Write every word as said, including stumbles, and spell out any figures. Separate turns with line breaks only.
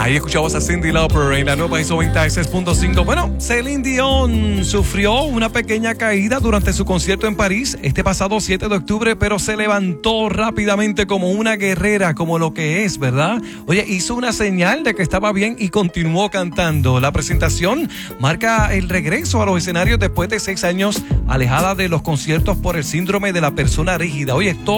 Ahí escuchamos a Cyndi Lauper en la nueva Hizo noventa y seis punto cinco. Bueno, Celine Dion sufrió una pequeña caída durante su concierto en París este pasado siete de octubre, pero se levantó rápidamente como una guerrera, como lo que es, ¿verdad? Oye, hizo una señal de que estaba bien y continuó cantando. La presentación marca el regreso a los escenarios después de seis años alejada de los conciertos por el síndrome de la persona rígida. Oye, esto